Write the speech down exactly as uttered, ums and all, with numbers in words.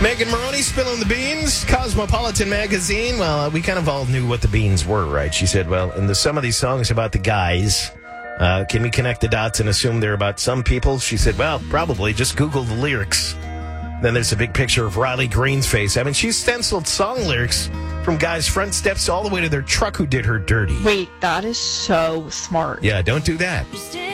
Megan Maroney spilling the beans. Cosmopolitan magazine. Well, uh, we kind of all knew what the beans were, right? She said, well, in the, some of these songs about the guys, uh, can we connect the dots and assume they're about some people? She said, well, probably. Just Google the lyrics. Then there's a big picture of Riley Green's face. I mean, she stenciled song lyrics from guys' front steps all the way to their truck who did her dirty. Wait, that is so smart. Yeah, don't do that.